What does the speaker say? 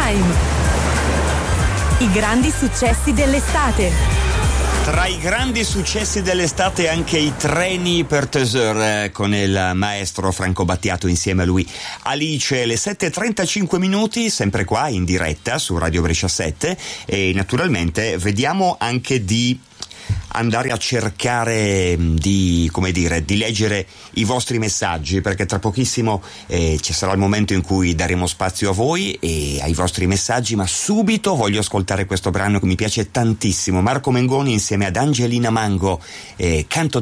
Time. I grandi successi dell'estate. Tra i grandi successi dell'estate anche i treni per Teseur, con il maestro Franco Battiato, insieme a lui Alice. Le 7:35, sempre qua in diretta su Radio Brescia 7, e naturalmente vediamo anche di andare a cercare di leggere i vostri messaggi, perché tra pochissimo ci sarà il momento in cui daremo spazio a voi e ai vostri messaggi, ma subito voglio ascoltare questo brano che mi piace tantissimo. Marco Mengoni insieme ad Angelina Mango, Canto